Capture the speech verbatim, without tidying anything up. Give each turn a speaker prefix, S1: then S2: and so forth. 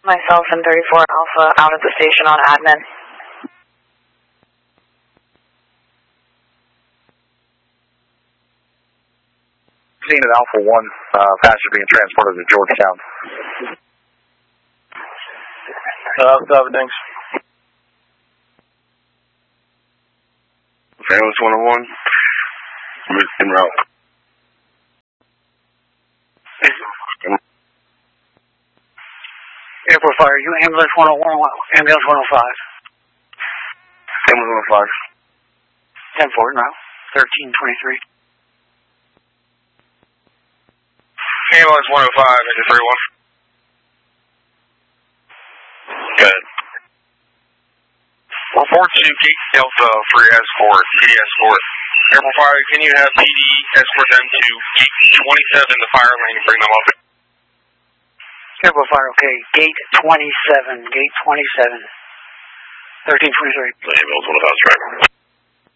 S1: Myself and thirty-four Alpha out at the station on admin.
S2: Seen at Alpha one, uh, passenger being transported to Georgetown.
S3: Uh, Alpha, thanks.
S4: Ambulance one oh one, en route.
S5: Airport Fire, you ambulance one oh one, ambulance one oh five.
S4: Ambulance one oh five.
S5: ten four now, thirteen twenty-three.
S4: Ambulance one oh five, engine three one. Good. Report to Gate Delta for escort, P D escort. Airport Fire, can you have P D escort them to Gate twenty-seven, the fire lane, and bring them up?
S5: Airport Fire, okay. Gate twenty-seven, gate twenty-seven. thirteen twenty-three.
S4: Ambulance one oh five, driver.